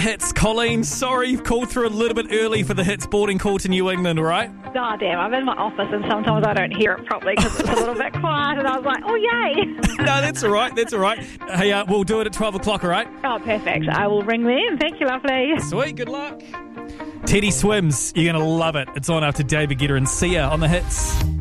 Hits, Colleen. Sorry you've called through a little bit early for the Hits boarding call to New England, all right? Oh, damn, I'm in my office and sometimes I don't hear it properly because it's a little bit quiet and I was like, oh, yay. No, that's all right. That's all right. Hey, we'll do it at 12 o'clock, all right? Oh, perfect. I will ring them. Thank you, lovely. Sweet, good luck. Teddy Swims, you're going to love it. It's on after David Guetta and Sia on the Hits.